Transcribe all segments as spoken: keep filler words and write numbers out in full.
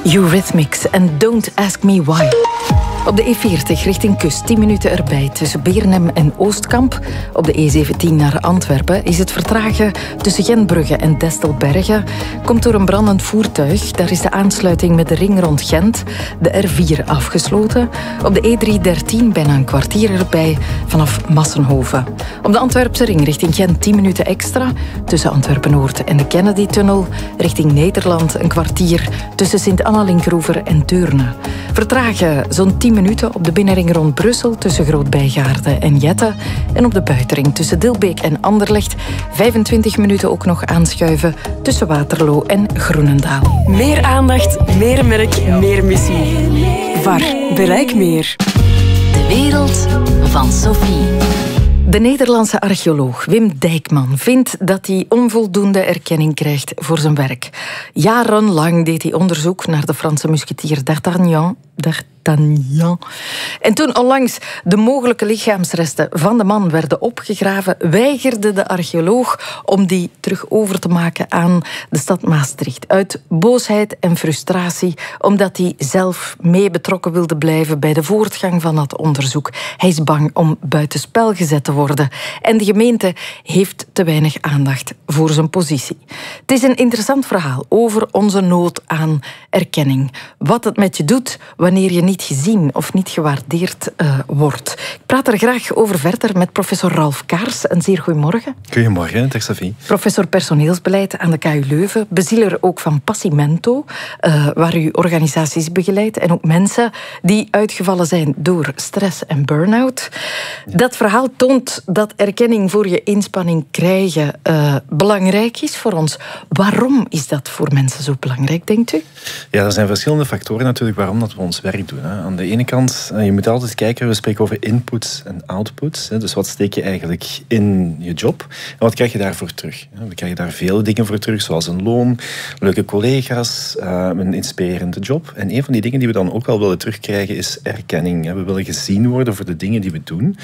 Eurythmics en Don't Ask Me Why. Op de E veertig richting kust, tien minuten erbij tussen Beernem en Oostkamp. Op de E zeventien naar Antwerpen is het vertragen tussen Gentbrugge en Destelbergen. Komt door een brandend voertuig. Daar is de aansluiting met de ring rond Gent, de R vier, afgesloten. Op de E driehonderddertien bijna een kwartier erbij vanaf Massenhoven. Op de Antwerpse ring richting Gent tien minuten extra tussen Antwerpen-Noord en de Kennedy-tunnel. Richting Nederland een kwartier tussen Sint-Anna-Linkroever en Deurne. Vertragen zo'n tien minuten op de binnenring rond Brussel tussen Groot-Bijgaarde en Jette. En op de buitenring tussen Dilbeek en Anderlecht vijfentwintig minuten ook nog aanschuiven tussen Waterloo en Groenendaal. Meer aandacht, meer merk, meer missie. V A R. Bereik meer. De wereld van Sophie. De Nederlandse archeoloog Wim Dijkman vindt dat hij onvoldoende erkenning krijgt voor zijn werk. Jarenlang deed hij onderzoek naar de Franse musketier D'Artagnan. D'Artagnan. En toen onlangs de mogelijke lichaamsresten van de man werden opgegraven, weigerde de archeoloog om die terug over te maken aan de stad Maastricht. Uit boosheid en frustratie, omdat hij zelf mee betrokken wilde blijven bij de voortgang van dat onderzoek. Hij is bang om buitenspel gezet te worden. En de gemeente heeft te weinig aandacht voor zijn positie. Het is een interessant verhaal over onze nood aan erkenning. Wat het met je doet wanneer je niet gezien of niet gewaardeerd uh, wordt. Ik praat er graag over verder met professor Ralf Kaars. Een zeer goedemorgen. Goedemorgen, dag Sophie. Professor personeelsbeleid aan de K U Leuven. Bezieler ook van Passimento, uh, waar u organisaties begeleidt. En ook mensen die uitgevallen zijn door stress en burn-out. Ja. Dat verhaal toont dat erkenning voor je inspanning krijgen uh, belangrijk is voor ons. Waarom is dat voor mensen zo belangrijk, denkt u? Ja, er zijn verschillende factoren natuurlijk waarom dat we ons werk doen. Hè. Aan de ene kant, je moet altijd kijken, we spreken over inputs en outputs. Hè. Dus wat steek je eigenlijk in je job en wat krijg je daarvoor terug? We krijgen daar veel dingen voor terug, zoals een loon, leuke collega's, een inspirerende job. En een van die dingen die we dan ook wel willen terugkrijgen is erkenning. We willen gezien worden voor de dingen die we doen.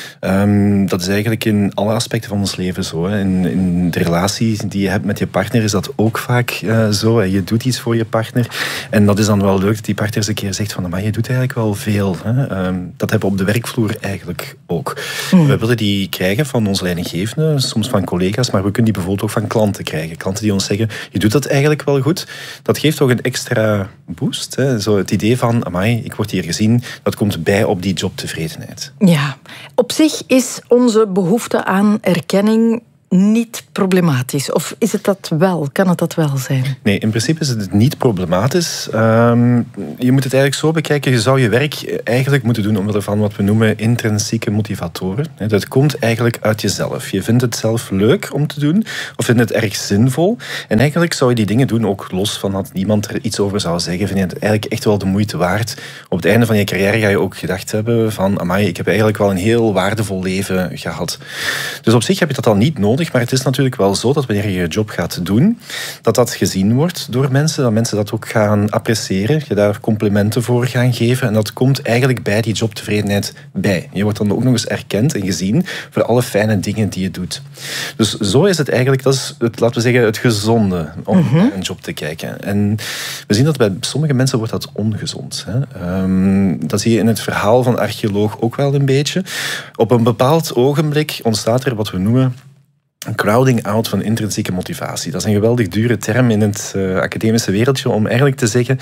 Um, dat is eigenlijk in alle aspecten van ons leven zo. Hè. In, in de relatie die je hebt met je partner is dat ook vaak uh, zo. Hè. Je doet iets voor je partner en dat is dan wel leuk dat die partner eens een keer zegt van, maar je doet eigenlijk wel veel. Hè. Um, dat hebben we op de werkvloer eigenlijk ook. Mm. We willen die krijgen van onze leidinggevenden, soms van collega's, maar we kunnen die bijvoorbeeld ook van klanten krijgen. Klanten die ons zeggen, je doet dat eigenlijk wel goed. Dat geeft toch een extra boost. Hè. Zo het idee van, amai, ik word hier gezien, dat komt bij op die jobtevredenheid. Ja, op zich is onze behoefte aan erkenning niet problematisch? Of is het dat wel? Kan het dat wel zijn? Nee, in principe is het niet problematisch. Um, je moet het eigenlijk zo bekijken. Je zou je werk eigenlijk moeten doen omwille van wat we noemen intrinsieke motivatoren. Dat komt eigenlijk uit jezelf. Je vindt het zelf leuk om te doen of vindt het erg zinvol. En eigenlijk zou je die dingen doen ook los van dat niemand er iets over zou zeggen. Vind je het eigenlijk echt wel de moeite waard. Op het einde van je carrière ga je ook gedacht hebben van, amai, ik heb eigenlijk wel een heel waardevol leven gehad. Dus op zich heb je dat al niet nodig. Maar het is natuurlijk wel zo dat wanneer je je job gaat doen, dat dat gezien wordt door mensen, dat mensen dat ook gaan appreciëren, je daar complimenten voor gaan geven en dat komt eigenlijk bij die jobtevredenheid bij. Je wordt dan ook nog eens erkend en gezien voor alle fijne dingen die je doet. Dus zo is het eigenlijk, dat is het, laten we zeggen, het gezonde om mm-hmm. naar een job te kijken. En we zien dat bij sommige mensen wordt dat ongezond. Hè. Um, dat zie je in het verhaal van de archeoloog ook wel een beetje. Op een bepaald ogenblik ontstaat er wat we noemen een crowding out van intrinsieke motivatie. Dat is een geweldig dure term in het uh, academische wereldje om eigenlijk te zeggen,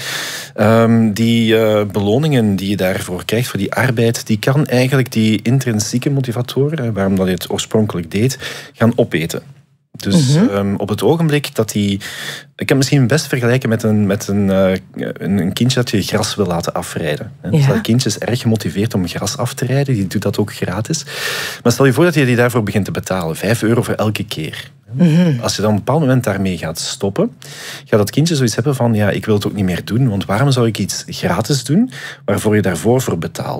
um, die uh, beloningen die je daarvoor krijgt, voor die arbeid, die kan eigenlijk die intrinsieke motivatoren, waarom dat je het oorspronkelijk deed, gaan opeten. Dus mm-hmm. um, op het ogenblik dat die... Ik kan het misschien best vergelijken met een, met een, uh, een, een kindje dat je gras wil laten afrijden. Ja. Dus dat kindje is erg gemotiveerd om gras af te rijden. Die doet dat ook gratis. Maar stel je voor dat je die daarvoor begint te betalen. Vijf euro voor elke keer. Mm-hmm. Als je dan op een bepaald moment daarmee gaat stoppen, gaat dat kindje zoiets hebben van, ja, ik wil het ook niet meer doen. Want waarom zou ik iets gratis doen waarvoor je daarvoor voor betaalde?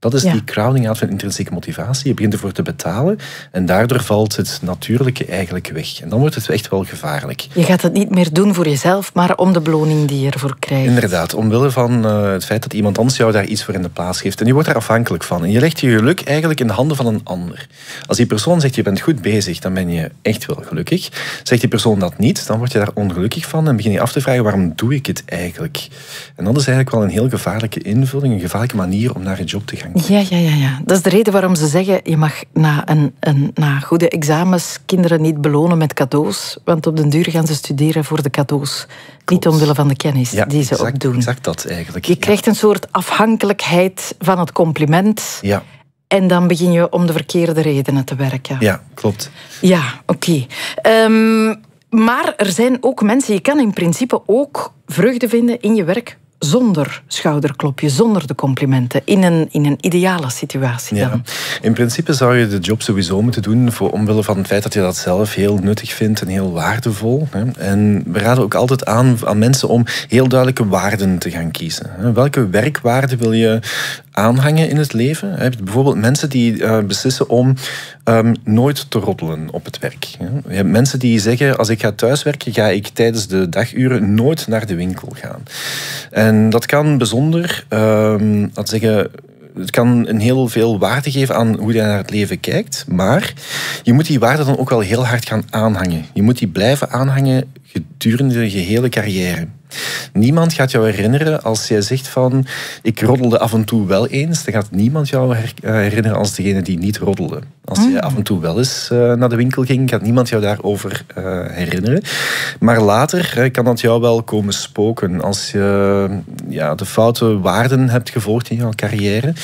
Dat is Ja. die crowding out van intrinsieke motivatie. Je begint ervoor te betalen en daardoor valt het natuurlijke eigenlijk weg. En dan wordt het echt wel gevaarlijk. Je gaat het niet meer doen voor jezelf, maar om de beloning die je ervoor krijgt. Inderdaad, omwille van uh, het feit dat iemand anders jou daar iets voor in de plaats geeft. En je wordt daar afhankelijk van. En je legt je geluk eigenlijk in de handen van een ander. Als die persoon zegt, je bent goed bezig, dan ben je echt wel gelukkig. Zegt die persoon dat niet, dan word je daar ongelukkig van en begin je af te vragen, waarom doe ik het eigenlijk? En dat is eigenlijk wel een heel gevaarlijke invulling, een gevaarlijke manier om naar een job te gaan. Ja, ja, ja, ja. Dat is de reden waarom ze zeggen, je mag na, een, een, na goede examens kinderen niet belonen met cadeaus, want op den duur gaan ze studeren voor de cadeaus. Klopt. Niet omwille van de kennis ja, die ze exact, opdoen. Exact dat eigenlijk. Je krijgt een soort afhankelijkheid van het compliment. Ja. En dan begin je om de verkeerde redenen te werken. Ja, klopt. Ja, oké. Okay. Um, maar er zijn ook mensen, je kan in principe ook vreugde vinden in je werk zonder schouderklopje, zonder de complimenten, in een, in een ideale situatie dan. Ja. In principe zou je de job sowieso moeten doen voor, omwille van het feit dat je dat zelf heel nuttig vindt en heel waardevol. Hè. En we raden ook altijd aan aan mensen om heel duidelijke waarden te gaan kiezen. Hè. Welke werkwaarden wil je aanhangen in het leven? Hè. Bijvoorbeeld mensen die uh, beslissen om um, nooit te roddelen op het werk. Hè. Je hebt mensen die zeggen, als ik ga thuiswerken, ga ik tijdens de daguren nooit naar de winkel gaan. En dat kan bijzonder, um, laat zeggen, het kan een heel veel waarde geven aan hoe je naar het leven kijkt, maar je moet die waarde dan ook wel heel hard gaan aanhangen. Je moet die blijven aanhangen gedurende je gehele carrière. Niemand gaat jou herinneren als jij zegt van ik roddelde af en toe wel eens. Dan gaat niemand jou herinneren als degene die niet roddelde. Als je af en toe wel eens uh, naar de winkel ging, gaat niemand jou daarover uh, herinneren. Maar later uh, kan dat jou wel komen spoken. Als je uh, ja, de foute waarden hebt gevolgd in jouw carrière.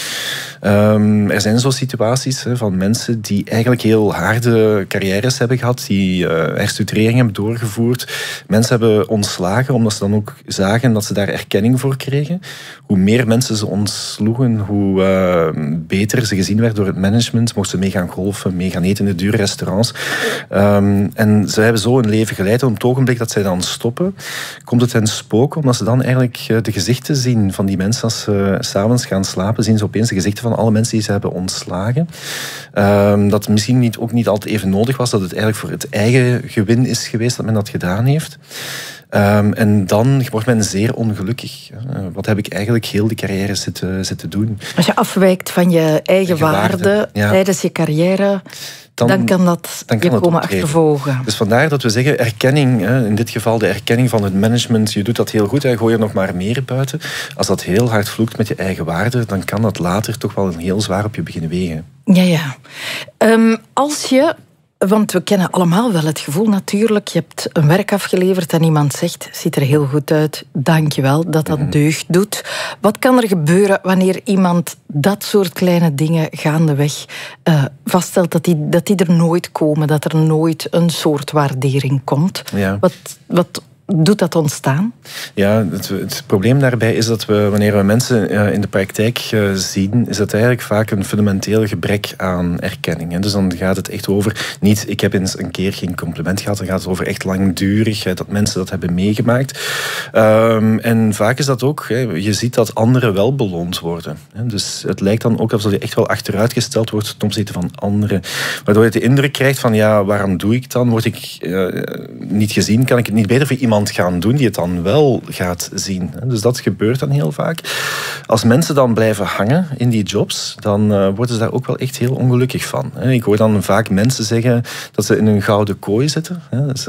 Um, er zijn zo situaties uh, van mensen die eigenlijk heel harde carrières hebben gehad, die uh, herstructurering hebben doorgevoerd. Mensen hebben ontslagen omdat ze dan ook zagen dat ze daar erkenning voor kregen. Hoe meer mensen ze ontsloegen, hoe uh, beter ze gezien werd door het management. Mochten ze mee gaan golfen, mee gaan eten in de dure restaurants. Um, en ze hebben zo een leven geleid. En op het ogenblik dat zij dan stoppen, komt het hen spoken, omdat ze dan eigenlijk de gezichten zien van die mensen. Als ze 's avonds gaan slapen, zien ze opeens de gezichten van alle mensen die ze hebben ontslagen. Um, dat misschien niet, ook niet altijd even nodig was, dat het eigenlijk voor het eigen gewin is geweest dat men dat gedaan heeft. Um, en dan wordt men zeer ongelukkig. Uh, wat heb ik eigenlijk heel de carrière zitten, zitten doen? Als je afwijkt van je eigen, eigen waarde, waarde ja. tijdens je carrière, dan, dan kan dat dan kan je komen achtervolgen. Dus vandaar dat we zeggen, erkenning, in dit geval de erkenning van het management, je doet dat heel goed, gooi er nog maar meer buiten. Als dat heel hard vloekt met je eigen waarde, dan kan dat later toch wel een heel zwaar op je beginnen wegen. Ja, ja. Um, als je... Want we kennen allemaal wel het gevoel natuurlijk. Je hebt een werk afgeleverd en iemand zegt, ziet er heel goed uit, dank je wel dat dat deugd doet. Wat kan er gebeuren wanneer iemand dat soort kleine dingen gaandeweg uh, vaststelt, dat die, dat die er nooit komen, dat er nooit een soort waardering komt? Ja. Wat, wat doet dat ontstaan? Ja, het, het probleem daarbij is dat we, wanneer we mensen uh, in de praktijk uh, zien, is dat eigenlijk vaak een fundamenteel gebrek aan erkenning. Hè. Dus dan gaat het echt over, niet ik heb eens een keer geen compliment gehad, dan gaat het over echt langdurig, hè, dat mensen dat hebben meegemaakt. Um, en vaak is dat ook, hè, je ziet dat anderen wel beloond worden. Hè. Dus het lijkt dan ook alsof je echt wel achteruitgesteld wordt ten opzichte van anderen. Waardoor je de indruk krijgt van, ja, waarom doe ik dan? Word ik uh, niet gezien? Kan ik het niet beter voor iemand gaan doen die het dan wel gaat zien. Dus dat gebeurt dan heel vaak. Als mensen dan blijven hangen in die jobs, dan uh, worden ze daar ook wel echt heel ongelukkig van. Ik hoor dan vaak mensen zeggen dat ze in een gouden kooi zitten.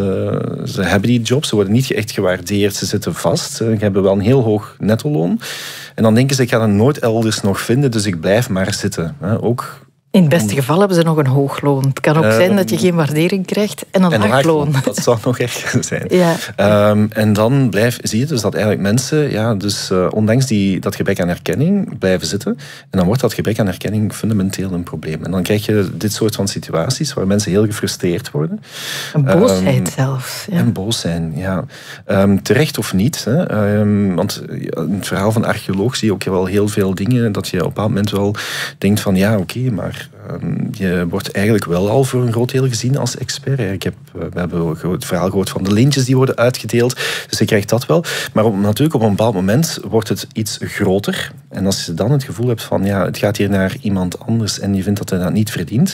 Ze, ze hebben die jobs, ze worden niet echt gewaardeerd, ze zitten vast. Ze hebben wel een heel hoog nettoloon. En dan denken ze, ik ga het nooit elders nog vinden, dus ik blijf maar zitten. Ook in het beste geval hebben ze nog een hoog loon. Het kan ook uh, zijn dat je geen waardering krijgt en een, en een laag loon. Dat zou nog erger zijn. Ja. Um, en dan blijf, zie je dus dat eigenlijk mensen, ja, dus, uh, ondanks die, dat gebrek aan erkenning, blijven zitten. En dan wordt dat gebrek aan erkenning fundamenteel een probleem. En dan krijg je dit soort van situaties waar mensen heel gefrustreerd worden. En boosheid um, zelfs. Ja. En boos zijn, ja. Um, terecht of niet. Hè. Um, want in het verhaal van archeoloog zie je ook wel heel veel dingen dat je op een bepaald moment wel denkt van ja, oké, okay, maar je wordt eigenlijk wel al voor een groot deel gezien als expert. Ik heb, we hebben het verhaal gehoord van de lintjes die worden uitgedeeld. Dus je krijgt dat wel. Maar op, natuurlijk op een bepaald moment wordt het iets groter. En als je dan het gevoel hebt van ja, het gaat hier naar iemand anders en je vindt dat hij dat niet verdient,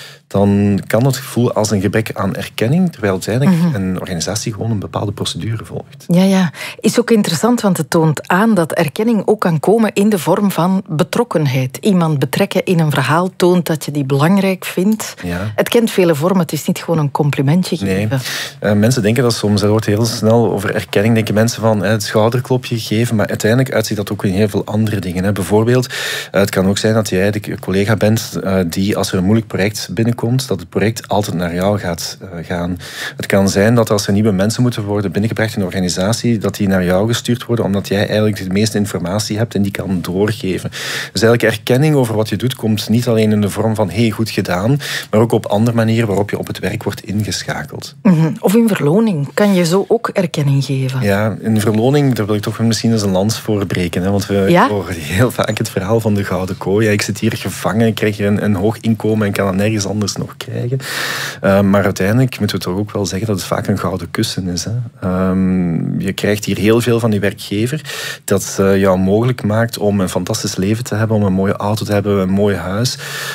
dan kan het gevoel als een gebrek aan erkenning, terwijl uiteindelijk mm-hmm. een organisatie gewoon een bepaalde procedure volgt. Ja, ja. Is ook interessant, want het toont aan dat erkenning ook kan komen in de vorm van betrokkenheid. Iemand betrekken in een verhaal toont dat je die belangrijk vindt. Ja. Het kent vele vormen, het is niet gewoon een complimentje geven. Nee. Uh, mensen denken dat soms, er wordt heel snel over erkenning, denken mensen van uh, het schouderklopje geven, maar uiteindelijk uitziet dat ook in heel veel andere dingen. Hè. Bijvoorbeeld, uh, het kan ook zijn dat jij de collega bent uh, die, als er een moeilijk project binnenkomt, komt, dat het project altijd naar jou gaat uh, gaan. Het kan zijn dat als er nieuwe mensen moeten worden binnengebracht in de organisatie, dat die naar jou gestuurd worden, omdat jij eigenlijk de meeste informatie hebt en die kan doorgeven. Dus eigenlijk erkenning over wat je doet komt niet alleen in de vorm van hey, goed gedaan, maar ook op andere manieren waarop je op het werk wordt ingeschakeld. Mm-hmm. Of in verloning. Kan je zo ook erkenning geven? Ja, in verloning, daar wil ik toch misschien eens een lans voor breken. Hè? Want we ja? horen heel vaak het verhaal van de gouden kooi. Ja, ik zit hier gevangen, ik krijg hier een, een hoog inkomen en kan dat nergens anders nog krijgen. Uh, maar uiteindelijk moeten we toch ook wel zeggen dat het vaak een gouden kussen is. Hè. Um, je krijgt hier heel veel van die werkgever dat uh, jou mogelijk maakt om een fantastisch leven te hebben, om een mooie auto te hebben, een mooi huis.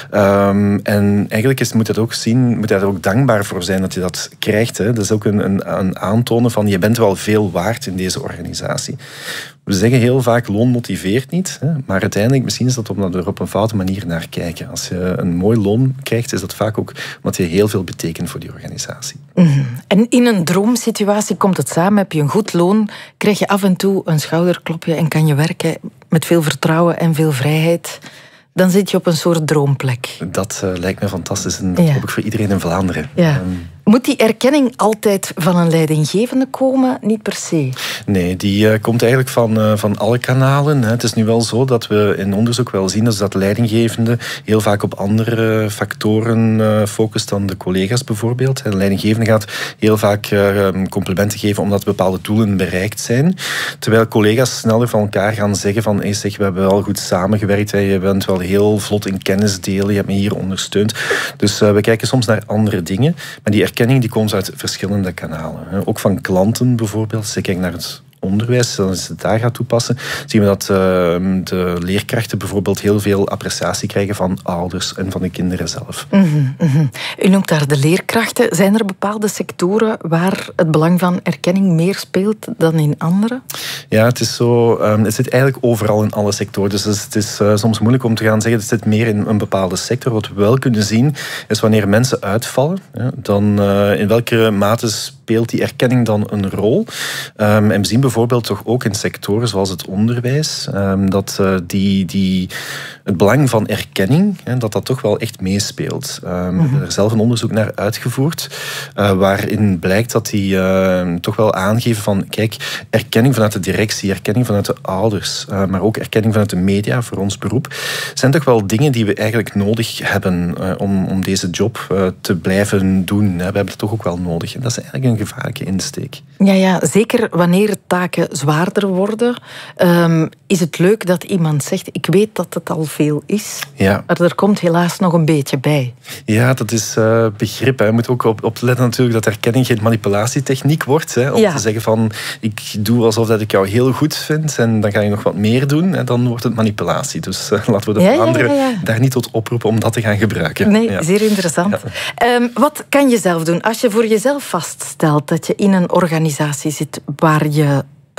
Um, en eigenlijk is, moet je dat ook zien, moet je er ook dankbaar voor zijn dat je dat krijgt. Hè. Dat is ook een, een, een aantonen van je bent wel veel waard in deze organisatie. We zeggen heel vaak, loon motiveert niet. Hè, maar uiteindelijk, misschien is dat omdat we er op een foute manier naar kijken. Als je een mooi loon krijgt, is dat vaak ook omdat je heel veel betekent voor die organisatie. Mm-hmm. En in een droomsituatie komt het samen. Heb je een goed loon, krijg je af en toe een schouderklopje en kan je werken met veel vertrouwen en veel vrijheid. Dan zit je op een soort droomplek. Dat uh, lijkt me fantastisch en dat ja. hoop ik voor iedereen in Vlaanderen. Ja. Um, Moet die erkenning altijd van een leidinggevende komen? Niet per se. Nee, die uh, komt eigenlijk van, uh, van alle kanalen. Hè. Het is nu wel zo dat we in onderzoek wel zien dus dat leidinggevende heel vaak op andere factoren uh, focust dan de collega's bijvoorbeeld. De leidinggevende gaat heel vaak uh, complimenten geven omdat bepaalde doelen bereikt zijn. Terwijl collega's sneller van elkaar gaan zeggen van hey, zeg, we hebben wel goed samengewerkt. Hè. Je bent wel heel vlot in kennis delen. Je hebt me hier ondersteund. Dus uh, we kijken soms naar andere dingen. Maar die erkenning die komt uit verschillende kanalen. Ook van klanten bijvoorbeeld. Als je kijkt naar het onderwijs, als je het daar gaat toepassen, zien we dat uh, de leerkrachten bijvoorbeeld heel veel appreciatie krijgen van ouders en van de kinderen zelf. Mm-hmm, mm-hmm. U noemt daar de leerkrachten. Zijn er bepaalde sectoren waar het belang van erkenning meer speelt dan in andere? Ja, het is zo. Um, het zit eigenlijk overal in alle sectoren. Dus het is uh, soms moeilijk om te gaan zeggen het zit meer in een bepaalde sector. Wat we wel kunnen zien is wanneer mensen uitvallen, ja, dan uh, in welke mate speelt die erkenning dan een rol. Um, en we zien bijvoorbeeld toch ook in sectoren zoals het onderwijs, um, dat uh, die, die, het belang van erkenning, hè, dat dat toch wel echt meespeelt. Um, mm-hmm. We hebben er zelf een onderzoek naar uitgevoerd, uh, waarin blijkt dat die uh, toch wel aangeven van, kijk, erkenning vanuit de directie, erkenning vanuit de ouders, uh, maar ook erkenning vanuit de media voor ons beroep, zijn toch wel dingen die we eigenlijk nodig hebben uh, om, om deze job uh, te blijven doen. We hebben het toch ook wel nodig. En dat is eigenlijk een gevaarlijke insteek. Ja, ja, zeker wanneer taken zwaarder worden, um, is het leuk dat iemand zegt, ik weet dat het al veel is, ja. maar er komt helaas nog een beetje bij. Ja, dat is uh, begrip. Hè. Je moet ook op, op letten natuurlijk dat erkenning geen manipulatietechniek wordt. Hè, om ja. te zeggen van, ik doe alsof dat ik jou heel goed vind en dan ga je nog wat meer doen. En dan wordt het manipulatie. Dus uh, laten we de ja, anderen ja, ja, ja. daar niet tot oproepen om dat te gaan gebruiken. Nee, ja. zeer interessant. Ja. Um, wat kan je zelf doen als je voor jezelf vaststelt dat je in een organisatie zit waar je